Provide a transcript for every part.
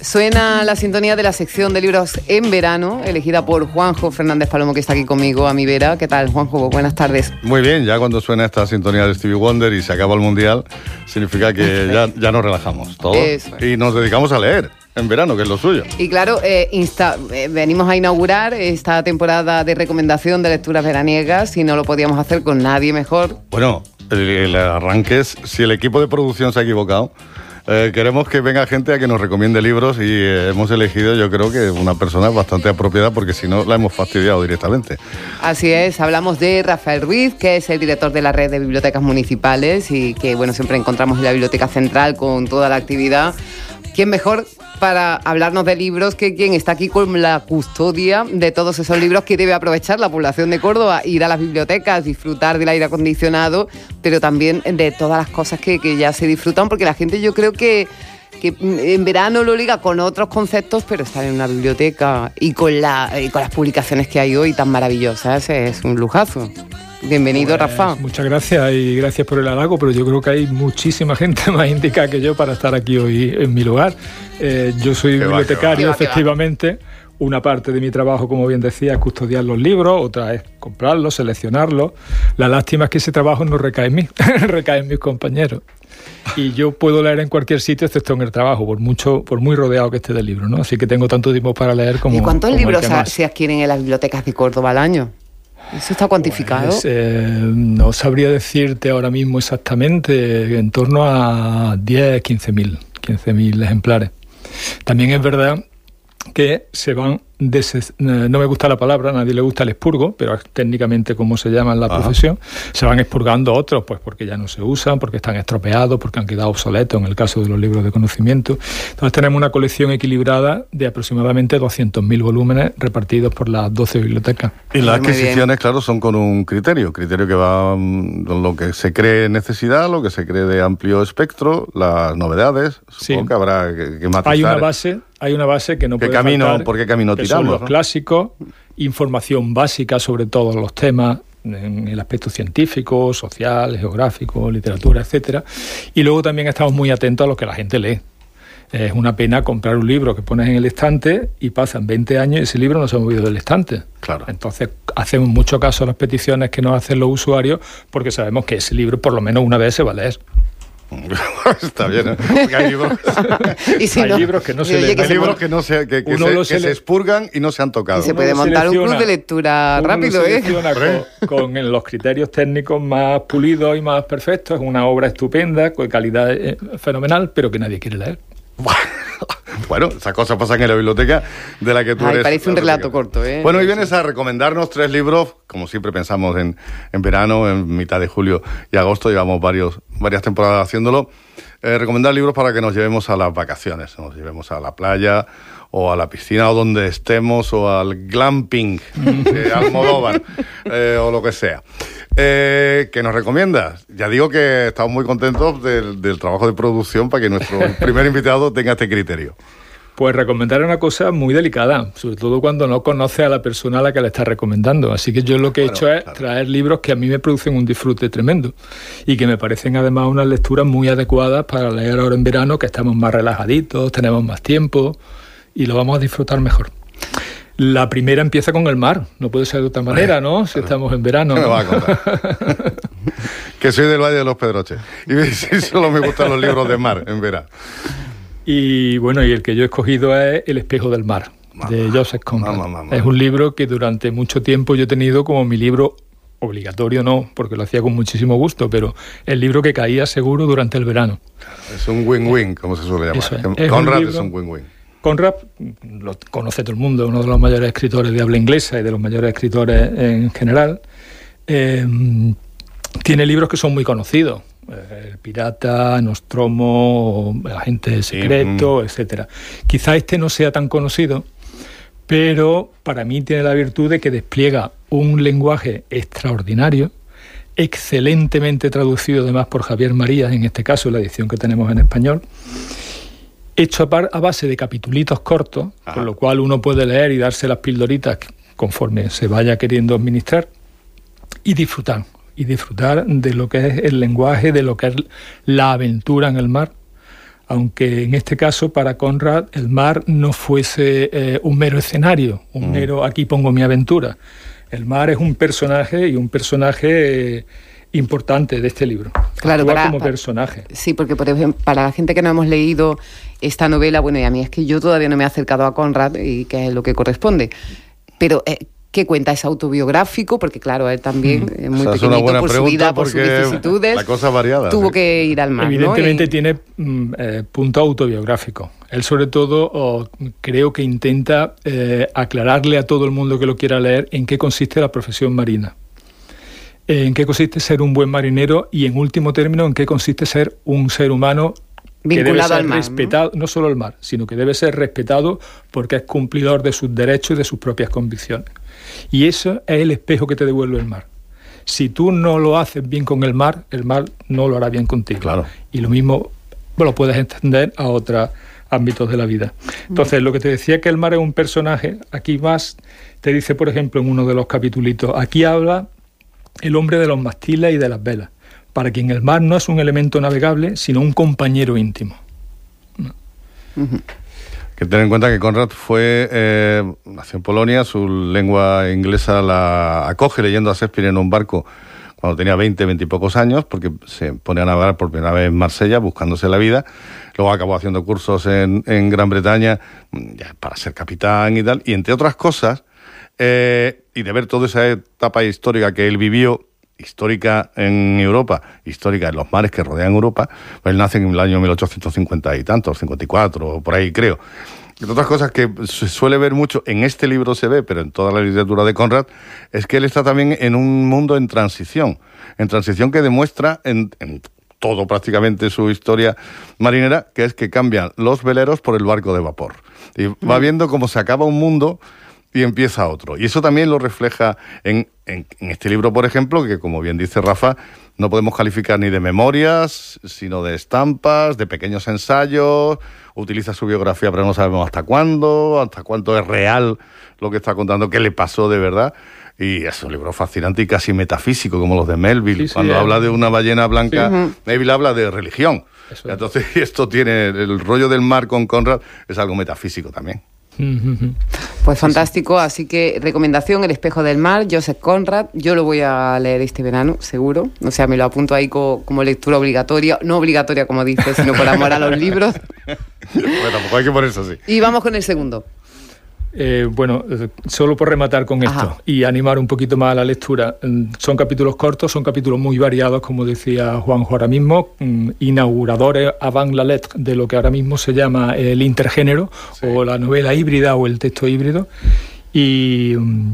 Suena la sintonía de la sección de libros en verano, elegida por Juanjo Fernández Palomo, que está aquí conmigo a mi vera. ¿Qué tal, Juanjo? Buenas tardes. Muy bien, ya cuando suena esta sintonía de Stevie Wonder y se acaba el Mundial, significa que ya nos relajamos todos y nos dedicamos a leer en verano, que es lo suyo. Y claro, venimos a inaugurar esta temporada de recomendación de lecturas veraniegas y no lo podíamos hacer con nadie mejor. Bueno, el arranque es, si el equipo de producción se ha equivocado, queremos que venga gente a que nos recomiende libros y hemos elegido, yo creo que una persona bastante apropiada, porque si no la hemos fastidiado directamente. Así es, hablamos de Rafael Ruiz, que es el director de la red de bibliotecas municipales y que, bueno, siempre encontramos en la Biblioteca Central con toda la actividad. ¿Quién mejor para hablarnos de libros que quien está aquí con la custodia de todos esos libros que debe aprovechar la población de Córdoba, ir a las bibliotecas, disfrutar del aire acondicionado, pero también de todas las cosas que ya se disfrutan, porque la gente, yo creo que en verano lo liga con otros conceptos, pero estar en una biblioteca y con las publicaciones que hay hoy tan maravillosas es un lujazo. Bienvenido, pues, Rafa. Muchas gracias y gracias por el halago, pero yo creo que hay muchísima gente más indicada que yo para estar aquí hoy en mi lugar. Yo soy bibliotecario, efectivamente. Una parte de mi trabajo, como bien decía, es custodiar los libros, otra es comprarlos, seleccionarlos. La lástima es que ese trabajo no recae en mí, recae en mis compañeros. Y yo puedo leer en cualquier sitio, excepto en el trabajo, por muy rodeado que esté del libro, ¿no? Así que tengo tanto tiempo para leer como... ¿Y cuántos libros se adquieren en las bibliotecas de Córdoba al año? ¿Eso está cuantificado? Pues, no sabría decirte ahora mismo exactamente, en torno a 15.000 ejemplares. También es verdad que se van, no me gusta la palabra, a nadie le gusta el expurgo, pero es técnicamente como se llama en la profesión, se van expurgando otros, pues porque ya no se usan, porque están estropeados, porque han quedado obsoletos, en el caso de los libros de conocimiento. Entonces tenemos una colección equilibrada de aproximadamente 200.000 volúmenes repartidos por las 12 bibliotecas. Y las adquisiciones, claro, son con un criterio que va con lo que se cree necesidad, lo que se cree de amplio espectro, las novedades, supongo que habrá que matizar. Hay una base que no puede faltar. ¿Por qué camino tiramos? Son los clásicos, información básica sobre todos los temas, en el aspecto científico, social, geográfico, literatura, etcétera. Y luego también estamos muy atentos a lo que la gente lee. Es una pena comprar un libro que pones en el estante y pasan 20 años y ese libro no se ha movido del estante. Claro. Entonces hacemos mucho caso a las peticiones que nos hacen los usuarios, porque sabemos que ese libro por lo menos una vez se va a leer. Está bien, ¿eh? Porque hay libros, libros que no se leen. Hay libros que se expurgan y no se han tocado. Y se puede montar un club de lectura rápido, con los criterios técnicos más pulidos y más perfectos. Es una obra estupenda, con calidad fenomenal, pero que nadie quiere leer. Bueno, esas cosas pasan en la biblioteca de la que tú eres. Parece un relato corto, ¿eh? Bueno, y vienes a recomendarnos 3 libros, como siempre pensamos en verano, en mitad de julio y agosto, llevamos varias temporadas haciéndolo. Recomendar libros para que nos llevemos a las vacaciones, nos llevemos a la playa o a la piscina o donde estemos, o al glamping de Almodóvar, o lo que sea. ¿Qué nos recomiendas? Ya digo que estamos muy contentos del trabajo de producción para que nuestro primer invitado tenga este criterio. Pues recomendar una cosa muy delicada, sobre todo cuando no conoce a la persona a la que le está recomendando. Así que yo lo que he hecho es traer libros que a mí me producen un disfrute tremendo y que me parecen además unas lecturas muy adecuadas para leer ahora en verano, que estamos más relajaditos, tenemos más tiempo y lo vamos a disfrutar mejor. La primera empieza con el mar, no puede ser de otra manera, ¿no? Si estamos en verano. ¿Qué me va a contar? Que soy del Valle de los Pedroches y solo me gustan los libros de mar en verano. Y bueno, y el que yo he escogido es El espejo del mar, de Joseph Conrad. Es un libro que durante mucho tiempo yo he tenido como mi libro obligatorio, no, porque lo hacía con muchísimo gusto, pero el libro que caía seguro durante el verano. Es un win-win, como se suele llamar. Conrad es un win-win. Conrad, lo conoce todo el mundo, uno de los mayores escritores de habla inglesa y de los mayores escritores en general. Tiene libros que son muy conocidos. El pirata, Nostromo, el agente secreto, etcétera. Quizá este no sea tan conocido, pero para mí tiene la virtud de que despliega un lenguaje extraordinario, excelentemente traducido además por Javier Marías, en este caso la edición que tenemos en español, hecho a base de capitulitos cortos, con lo cual uno puede leer y darse las pildoritas conforme se vaya queriendo administrar y disfrutar de lo que es el lenguaje, de lo que es la aventura en el mar, aunque en este caso para Conrad el mar no fuese un mero escenario, un mero aquí pongo mi aventura. El mar es un personaje, y un personaje importante de este libro. Claro, como personaje. Sí, porque por ejemplo, para la gente que no hemos leído esta novela, bueno, y a mí es que yo todavía no me he acercado a Conrad, y que es lo que corresponde, pero ¿qué cuenta? ¿Es autobiográfico? Porque claro, él también es muy pequeñito por su vida, por sus vicisitudes. La cosa variada. Tuvo que ir al mar, evidentemente, ¿no? Tiene punto autobiográfico. Él sobre todo creo que intenta aclararle a todo el mundo que lo quiera leer en qué consiste la profesión marina. En qué consiste ser un buen marinero y, en último término, en qué consiste ser un ser humano vinculado al mar, respetado, ¿no? No solo al mar, sino que debe ser respetado porque es cumplidor de sus derechos y de sus propias convicciones. Y eso es el espejo que te devuelve el mar. Si tú no lo haces bien con el mar no lo hará bien contigo. Claro. Y lo mismo lo puedes extender a otros ámbitos de la vida. Entonces, lo que te decía que el mar es un personaje, aquí más te dice, por ejemplo, en uno de los capitulitos, aquí habla el hombre de los mástiles y de las velas, para quien el mar no es un elemento navegable, sino un compañero íntimo. Que tener en cuenta que Conrad nació en Polonia, su lengua inglesa la acoge leyendo a Shakespeare en un barco cuando tenía 20 y pocos años, porque se pone a navegar por primera vez en Marsella buscándose la vida. Luego acabó haciendo cursos en Gran Bretaña ya para ser capitán y tal, y entre otras cosas, y de ver toda esa etapa histórica que él vivió, histórica en Europa, histórica en los mares que rodean Europa, pues él nace en el año 1850 y tantos, 54, por ahí creo. Entre otras cosas que se suele ver mucho, en este libro se ve, pero en toda la literatura de Conrad, es que él está también en un mundo en transición que demuestra en todo prácticamente su historia marinera, que es que cambian los veleros por el barco de vapor. Y va viendo cómo se acaba un mundo y empieza otro. Y eso también lo refleja en este libro, por ejemplo, que, como bien dice Rafa, no podemos calificar ni de memorias, sino de estampas, de pequeños ensayos. Utiliza su biografía, pero no sabemos hasta cuánto es real lo que está contando, qué le pasó de verdad. Y es un libro fascinante y casi metafísico, como los de Melville. Sí, cuando habla de una ballena blanca, sí. Melville habla de religión. Eso. Entonces, esto tiene el rollo del mar con Conrad, es algo metafísico también. Pues fantástico, así que recomendación, El espejo del mar, Joseph Conrad. Yo lo voy a leer este verano, seguro. O sea, me lo apunto ahí como lectura obligatoria. No obligatoria, como dices, sino por amor a los libros. Bueno, tampoco hay que ponerse así. Y vamos con el segundo. Bueno, solo por rematar con esto y animar un poquito más a la lectura. Son capítulos cortos, son capítulos muy variados, como decía Juanjo ahora mismo, inauguradores avant la lettre de lo que ahora mismo se llama el intergénero, sí, o la novela híbrida o el texto híbrido, y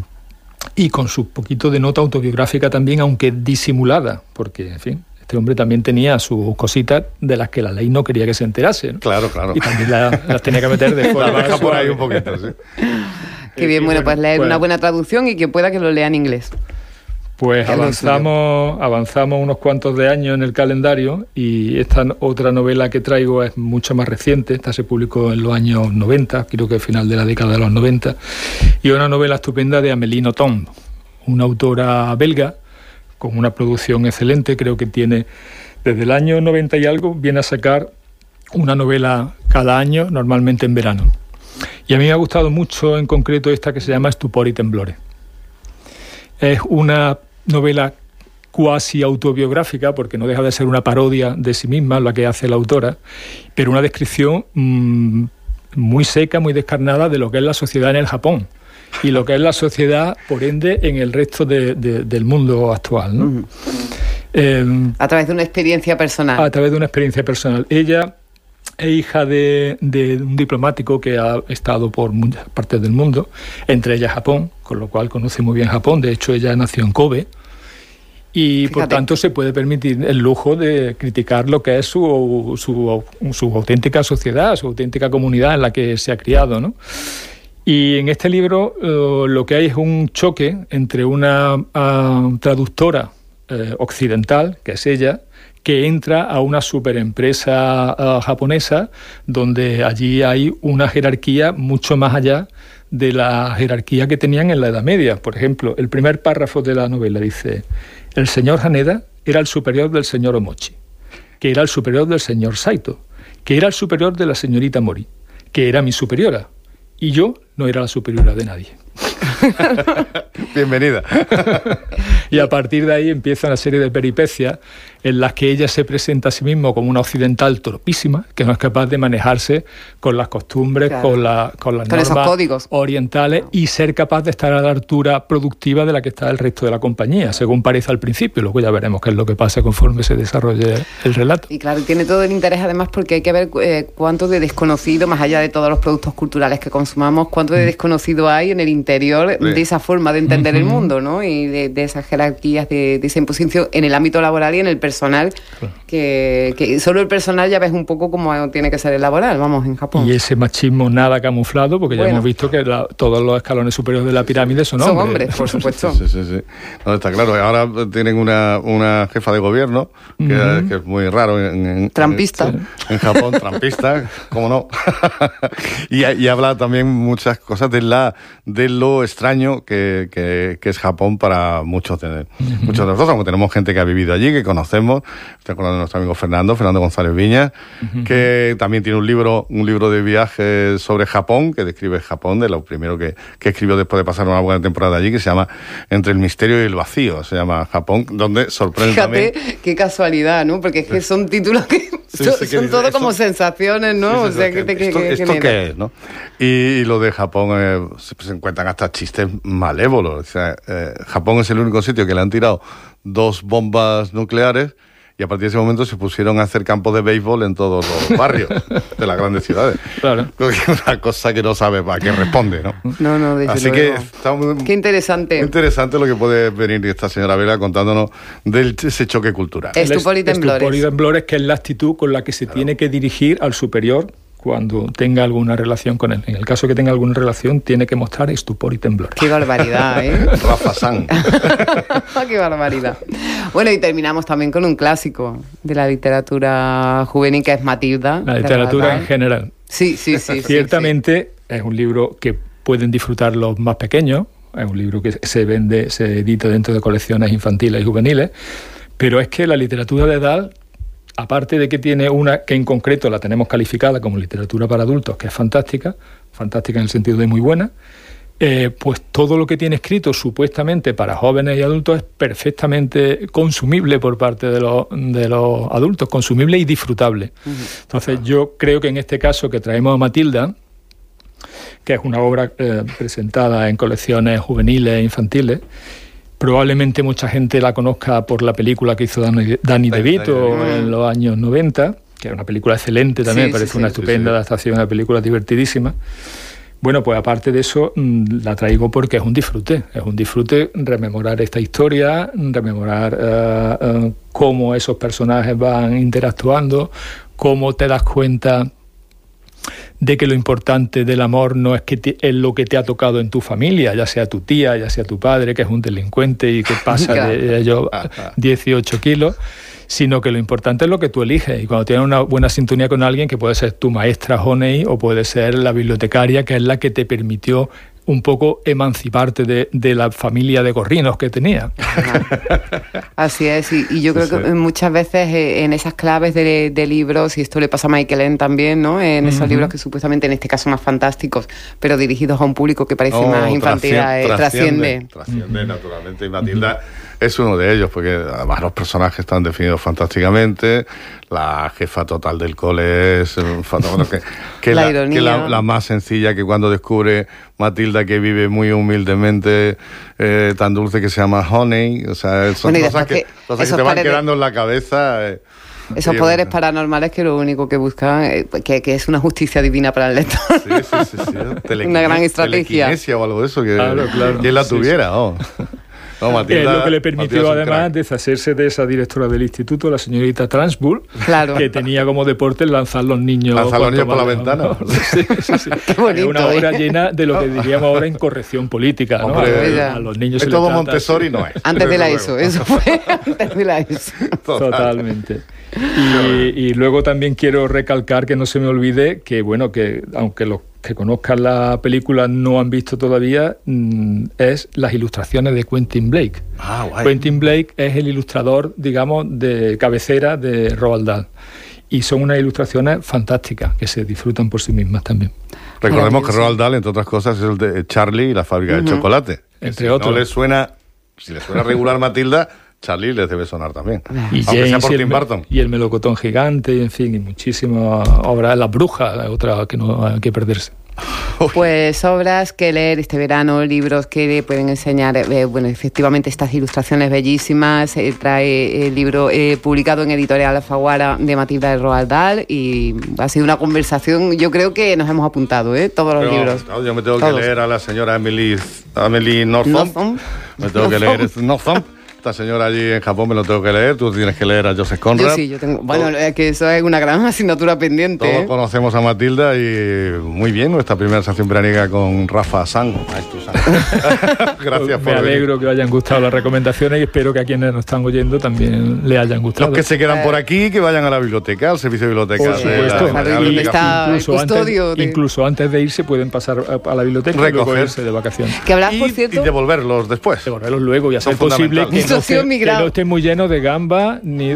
con su poquito de nota autobiográfica también, aunque disimulada, porque, en fin, este hombre también tenía sus cositas de las que la ley no quería que se enterase, ¿no? Claro, claro. Y también las tenía que meter de forma deja por ahí un poquito, sí. Qué bien, bueno, pues leer una buena traducción y que pueda que lo lea en inglés. Pues avanzamos unos cuantos de años en el calendario, y esta otra novela que traigo es mucho más reciente. Esta se publicó en los años 90, creo que al final de la década de los 90, y una novela estupenda de Amélie Nothomb, una autora belga, con una producción excelente. Creo que tiene, desde el año 90 y algo, viene a sacar una novela cada año, normalmente en verano. Y a mí me ha gustado mucho, en concreto, esta que se llama Stupor y Temblores. Es una novela cuasi autobiográfica, porque no deja de ser una parodia de sí misma, la que hace la autora, pero una descripción muy seca, muy descarnada de lo que es la sociedad en el Japón. Y lo que es la sociedad, por ende, en el resto del mundo actual, ¿no? A través de una experiencia personal. A través de una experiencia personal. Ella es hija de un diplomático que ha estado por muchas partes del mundo, entre ellas Japón, con lo cual conoce muy bien Japón. De hecho, ella nació en Kobe. Y, fíjate, por tanto, se puede permitir el lujo de criticar lo que es su auténtica sociedad, su auténtica comunidad en la que se ha criado, ¿no? Y en este libro lo que hay es un choque entre una traductora occidental, que es ella, que entra a una superempresa japonesa, donde allí hay una jerarquía mucho más allá de la jerarquía que tenían en la Edad Media. Por ejemplo, el primer párrafo de la novela dice: el señor Haneda era el superior del señor Omochi, que era el superior del señor Saito, que era el superior de la señorita Mori, que era mi superiora, y yo no era la superiora de nadie. Bienvenida. Y a partir de ahí empieza una serie de peripecias en las que ella se presenta a sí misma como una occidental torpísima, que no es capaz de manejarse con las costumbres, claro, con las normas códigos orientales, y ser capaz de estar a la altura productiva de la que está el resto de la compañía, según parece al principio. Luego ya veremos qué es lo que pasa conforme se desarrolle el relato. Y claro, tiene todo el interés además porque hay que ver cuánto de desconocido, más allá de todos los productos culturales que consumamos, cuánto de desconocido hay en el interior de esa forma de entender el mundo, ¿no? Y de esas jerarquías, de esa imposición en el ámbito laboral y en el personal, claro, que solo el personal ya ves un poco cómo tiene que ser el laboral, vamos, en Japón. Y ese machismo nada camuflado, porque ya hemos visto que todos los escalones superiores de la pirámide son hombres, por supuesto. Sí. No, está claro. Ahora tienen una jefa de gobierno que es muy raro trampista. En Japón, trampista, ¿cómo no? y habla también muchas cosas de lo extraño que es Japón para muchos de nosotros, como tenemos gente que ha vivido allí, que conocemos. Estoy acordando de nuestro amigo Fernando González Viñas, que también tiene un libro de viajes sobre Japón, que describe Japón, de lo primero que escribió después de pasar una buena temporada allí, que se llama Entre el misterio y el vacío, se llama Japón, donde sorprende también. Fíjate qué casualidad, ¿no? Porque es que son títulos que son todo como sensaciones, ¿no? Sí, o sea, ¿esto qué es, no? Y lo de Japón se encuentran hasta chistes malévolos. O sea, Japón es el único sitio que le han tirado 2 bombas nucleares, y a partir de ese momento se pusieron a hacer campos de béisbol en todos los barrios de las grandes ciudades. Claro. Una cosa que no sabe para qué responde, ¿no? No, desde Así luego. que está muy, qué interesante. Muy interesante lo que puede venir esta señora Vela contándonos de ese choque cultural. Estupor y temblores, que es la actitud con la que se tiene que dirigir al superior cuando tenga alguna relación con él. En el caso que tenga alguna relación, tiene que mostrar estupor y temblor. ¡Qué barbaridad, eh! Rafa San. ¡Qué barbaridad! Bueno, y terminamos también con un clásico de la literatura juvenil, que es Matilda. La literatura en general. Sí. Ciertamente es un libro que pueden disfrutar los más pequeños, es un libro que se edita dentro de colecciones infantiles y juveniles, pero es que la literatura de Dahl, aparte de que tiene una que en concreto la tenemos calificada como literatura para adultos, que es fantástica en el sentido de muy buena, pues todo lo que tiene escrito supuestamente para jóvenes y adultos es perfectamente consumible por parte de los adultos, consumible y disfrutable. Entonces yo creo que en este caso que traemos a Matilda, que es una obra presentada en colecciones juveniles e infantiles, probablemente mucha gente la conozca por la película que hizo Danny DeVito en los años 90, que es una película excelente también, parece una estupenda adaptación, una película divertidísima. Bueno, pues aparte de eso, la traigo porque es un disfrute rememorar esta historia, rememorar cómo esos personajes van interactuando, cómo te das cuenta de que lo importante del amor no es que es lo que te ha tocado en tu familia, ya sea tu tía, ya sea tu padre, que es un delincuente y que pasa de ellos 18 kilos, sino que lo importante es lo que tú eliges. Y cuando tienes una buena sintonía con alguien, que puede ser tu maestra Honey o puede ser la bibliotecaria, que es la que te permitió un poco emanciparte de la familia de gorrinos que tenía. Así es, y yo creo que muchas veces en esas claves de libros, y esto le pasa a Michael Ende también, ¿no? En esos libros que supuestamente en este caso más fantásticos, pero dirigidos a un público que parece más infantil, trasciende, naturalmente, y Matilda es uno de ellos, porque además los personajes están definidos fantásticamente. La jefa total del cole es la más sencilla, que cuando descubre Matilda que vive muy humildemente, tan dulce, que se llama Honey. O sea, son cosas que te van quedando en la cabeza. Esos poderes paranormales que lo único que buscan que es una justicia divina para el lector. Sí. Una gran estrategia. Telequinesia o algo de eso, que claro. quien la tuviera. No, Matilda, es lo que le permitió además deshacerse de esa directora del instituto, la señorita Transbull, que tenía como deporte lanzar los niños por la ventana. Sí. Qué bonito, es una obra llena de lo que diríamos ahora incorrección política. Hombre, a los niños es todo Montessori, no es. Antes de la ESO, eso fue antes de la ESO. Totalmente. Y luego también quiero recalcar, que no se me olvide, que aunque los que conozcan la película no han visto todavía, es las ilustraciones de Quentin Blake. Guay. Quentin Blake es el ilustrador, digamos, de cabecera de Roald Dahl. y son unas ilustraciones fantásticas que se disfrutan por sí mismas también. Recordemos que Roald Dahl, entre otras cosas, es el de Charlie y la fábrica de chocolate. Entre otros. No le suena, si le suena regular Matilda, Charlie les debe sonar también. Y aunque James sea por Tim Burton. Y el melocotón gigante, y en fin, y muchísimas obras. Las brujas, otra que no hay que perderse. Pues obras que leer este verano, libros que le pueden enseñar, bueno, efectivamente estas ilustraciones bellísimas, trae el libro publicado en Editorial Alfaguara de Matilda de Roald Dahl, y ha sido una conversación, yo creo que nos hemos apuntado, todos los libros. No, yo me tengo que leer a la señora Emily Northump. Me tengo que leer Northump. Esta señora allí en Japón me lo tengo que leer. Tú tienes que leer a Joseph Conrad. Yo tengo. Bueno, es que eso es una gran asignatura pendiente. Todos conocemos a Matilda y muy bien nuestra primera estación veraniega con Rafa Sang. Gracias por Me alegro que os hayan gustado las recomendaciones y espero que a quienes nos están oyendo también les hayan gustado. Los que se quedan por aquí, que vayan a la biblioteca, al servicio de biblioteca. Por supuesto. Incluso antes de irse pueden pasar a la biblioteca y luego irse de vacaciones. Que habrás, por cierto, y devolverlos después. Devolverlos luego y hacer posible que no esté muy lleno de gamba ni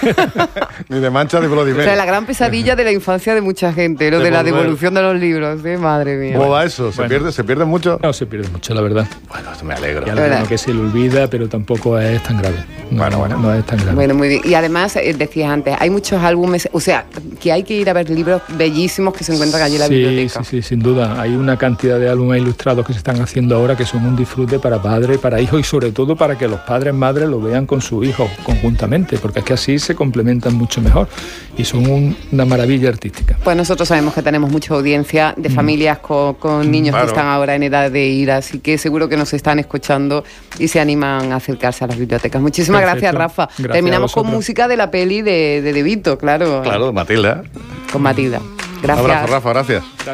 de mancha de Bloody Mary. O sea, la gran pesadilla de la infancia de mucha gente, lo de la devolución de los libros, madre mía. ¿Cómo va eso? ¿Se pierde mucho? No se pierde mucho, la verdad. Bueno, me alegro. Y algo que se le olvida, pero tampoco es tan grave. No es tan grave. Bueno, muy bien. Y además, decías antes, hay muchos álbumes, o sea, que hay que ir a ver libros bellísimos que se encuentran allí en la biblioteca. Sí, sin duda. Hay una cantidad de álbumes ilustrados que se están haciendo ahora que son un disfrute para padres, para hijos y sobre todo para que los padres y madres lo vean con su hijo conjuntamente, porque es que así se complementan mucho mejor y son una maravilla artística. Pues nosotros sabemos que tenemos mucha audiencia de familias con niños que están ahora en edad de ir, así que seguro que nos están escuchando y se animan a acercarse a las bibliotecas. Muchísimas gracias, Rafa. Terminamos con música de la peli de Vito, claro. Claro, Matilda. Con Matilda. Gracias. Un abrazo, Rafa, gracias.